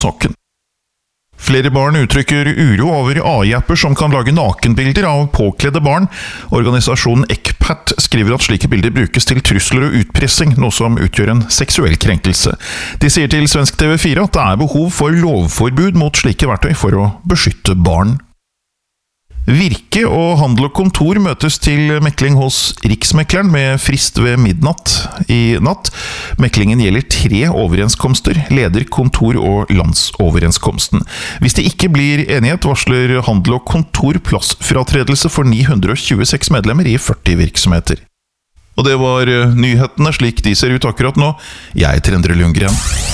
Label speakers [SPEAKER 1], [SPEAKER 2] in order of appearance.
[SPEAKER 1] saken. Flere barn uttrykker uro over AI-apper som kan lage nakenbilder av påkledde barn. Organisasjonen ECPAT skriver at slike bilder brukes til trusler og utpressing, noe som utgjør en seksuell krenkelse. De sier til Svensk TV4 at det er behov for lovforbud mot slike verktøy for å beskytte barn. Virke og Handel og Kontor møtes til mekling hos Riksmekleren med frist ved midnatt i natt. Meklingen gjelder 3 overenskomster, leder, kontor og landsoverenskomsten. Hvis det ikke blir enighet, varsler Handel og Kontor plassfratredelse for 926 medlemmer i 40 virksomheter. Og det var nyhetene slik de ser ut akkurat nå. Jeg er Endre Lundgren.